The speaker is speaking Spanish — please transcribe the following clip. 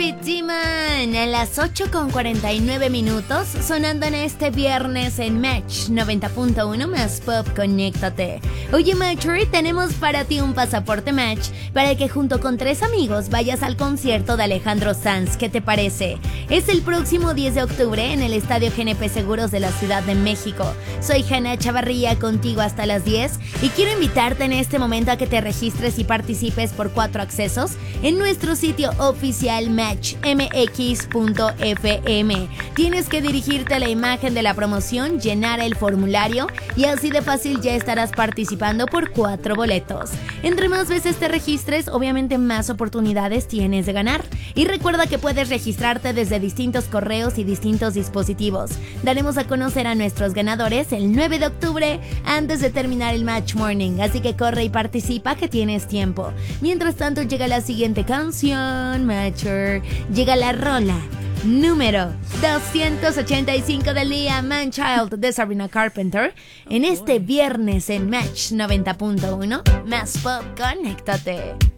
Fit Demon a las 8:49 sonando en este viernes en Match 90.1 más Pop. Conéctate. Oye, Matcher, tenemos para ti un pasaporte Match para que junto con 3 amigos vayas al concierto de Alejandro Sanz. ¿Qué te parece? Es el próximo 10 de octubre en el Estadio GNP Seguros de la Ciudad de México. Soy Hanna Chavarría, contigo hasta las 10 y quiero invitarte en este momento a que te registres y participes por 4 accesos en nuestro sitio oficial matchmx.fm. Tienes que dirigirte a la imagen de la promoción, llenar el formulario y así de fácil ya estarás participando por 4 boletos. Entre más veces te registres, obviamente más oportunidades tienes de ganar. Y recuerda que puedes registrarte desde distintos correos y distintos dispositivos. Daremos a conocer a nuestros ganadores el 9 de octubre antes de terminar el Match Morning, así que corre y participa que tienes tiempo. Mientras tanto llega la siguiente canción, Matcher. Llega la rola número 285 del día, Man Child de Sabrina Carpenter, en este viernes en Match 90.1 más Pop. Conéctate.